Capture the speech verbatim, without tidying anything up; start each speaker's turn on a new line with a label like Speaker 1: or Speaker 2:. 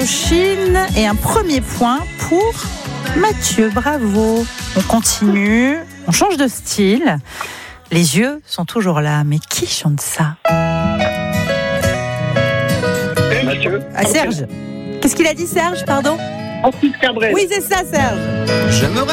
Speaker 1: Indochine et un premier point pour Mathieu. Bravo. On continue, on change de style. Les yeux sont toujours là, mais qui chante ça?
Speaker 2: Mathieu.
Speaker 1: Ah, Serge. Qu'est-ce qu'il a dit, Serge, pardon?
Speaker 2: Francis Cabrel.
Speaker 1: Oui, c'est ça, Serge.
Speaker 3: J'aimerais